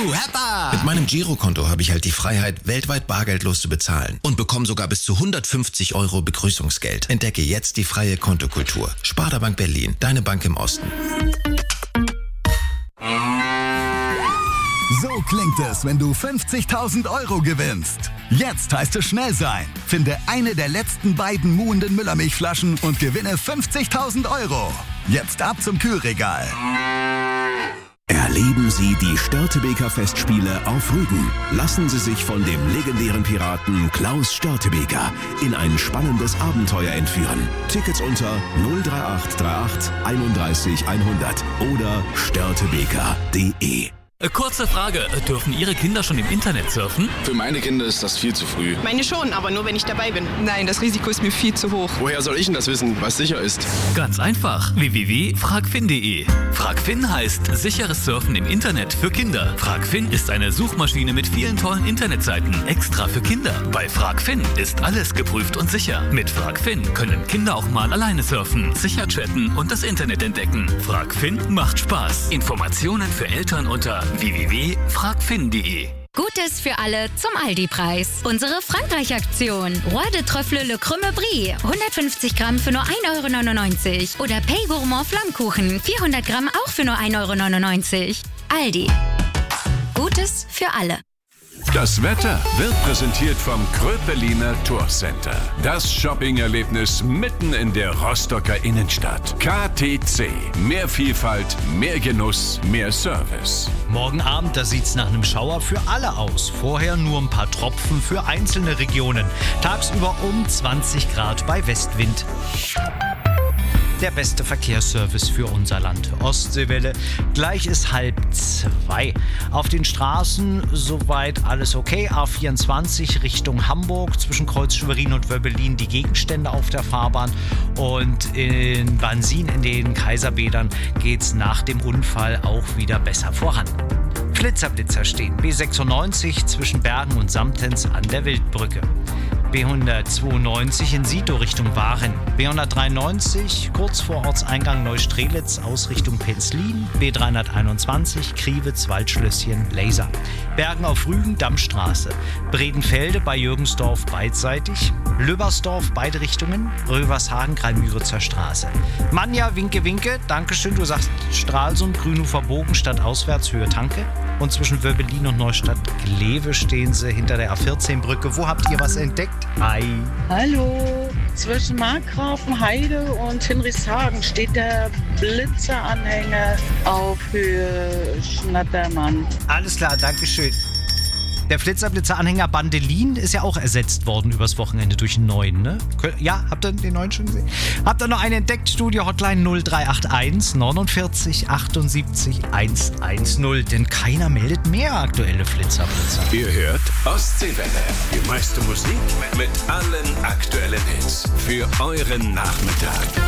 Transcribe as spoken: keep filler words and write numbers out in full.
Juhu, Heppa! Mit meinem Girokonto habe ich halt die Freiheit, weltweit bargeldlos zu bezahlen und bekomme sogar bis zu hundertfünfzig Euro Begrüßungsgeld. Entdecke jetzt die freie Kontokultur. Sparda Bank Berlin, deine Bank im Osten. So klingt es, wenn du fünfzigtausend Euro gewinnst. Jetzt heißt es schnell sein. Finde eine der letzten beiden muhenden Müllermilchflaschen und gewinne fünfzigtausend Euro. Jetzt ab zum Kühlregal. Erleben Sie die Störtebeker Festspiele auf Rügen. Lassen Sie sich von dem legendären Piraten Klaus Störtebeker in ein spannendes Abenteuer entführen. Tickets unter null drei acht drei acht einunddreißig hundert oder störtebeker punkt de. Kurze Frage, dürfen Ihre Kinder schon im Internet surfen? Für meine Kinder ist das viel zu früh. Meine schon, aber nur wenn ich dabei bin. Nein, das Risiko ist mir viel zu hoch. Woher soll ich denn das wissen, was sicher ist? Ganz einfach, w w w punkt fragfin punkt de. Fragfin heißt sicheres Surfen im Internet für Kinder. Fragfin ist eine Suchmaschine mit vielen tollen Internetseiten, extra für Kinder. Bei Fragfin ist alles geprüft und sicher. Mit Fragfin können Kinder auch mal alleine surfen, sicher chatten und das Internet entdecken. Fragfin macht Spaß. Informationen für Eltern unter w w w punkt fragfin punkt de. Gutes für alle zum Aldi-Preis. Unsere Frankreich-Aktion. Roi de Trüffle Le Crème Brie. hundertfünfzig Gramm für nur ein Euro neunundneunzig. Oder Pay Gourmand Flammkuchen. vierhundert Gramm auch für nur ein Euro neunundneunzig. Aldi. Gutes für alle. Das Wetter wird präsentiert vom Kröpeliner Tourcenter. Das Shopping-Erlebnis mitten in der Rostocker Innenstadt. K T C. Mehr Vielfalt, mehr Genuss, mehr Service. Morgen Abend, da sieht's nach einem Schauer für alle aus. Vorher nur ein paar Tropfen für einzelne Regionen. Tagsüber um zwanzig Grad bei Westwind. Der beste Verkehrsservice für unser Land. Ostseewelle, gleich ist halb zwei. Auf den Straßen soweit alles okay. A vierundzwanzig Richtung Hamburg, zwischen Kreuz Schwerin und Wöbbelin die Gegenstände auf der Fahrbahn. Und in Bansin in den Kaiserbädern geht's nach dem Unfall auch wieder besser voran. Flitzerblitzer stehen. B sechsundneunzig zwischen Bergen und Samtens an der Wildbrücke. B hundertzweiundneunzig in Sito Richtung Waren. B hundertdreiundneunzig kurz vor Ortseingang Neustrelitz aus Richtung Penzlin. B dreihunderteinundzwanzig Kriwitz Waldschlösschen Laser. Bergen auf Rügen Dammstraße. Bredenfelde bei Jürgensdorf beidseitig. Löbersdorf beide Richtungen. Rövershagen Greimüritzer Straße. Manja Winke Winke. Dankeschön, du sagst Stralsund Grünhofer Bogen statt auswärts Höhe Tanke. Und zwischen Wöbbelin und Neustadt Glewe stehen sie hinter der A vierzehn Brücke. Wo habt ihr was entdeckt? Hi. Hallo. Zwischen Markgrafenheide und Hinrichshagen steht der Blitzeranhänger auf Höhe Schnattermann. Alles klar, Dankeschön. Der Flitzer-Blitzer-Anhänger Bandelin ist ja auch ersetzt worden übers Wochenende durch einen neuen, ne? Ja, habt ihr den neuen schon gesehen? Habt ihr noch einen entdeckt? Studio Hotline null drei acht eins neunundvierzig achtundsiebzig hundertzehn. Denn keiner meldet mehr aktuelle Flitzer-Blitzer. Ihr hört Ostseewelle. Die meiste Musik mit allen aktuellen Hits für euren Nachmittag.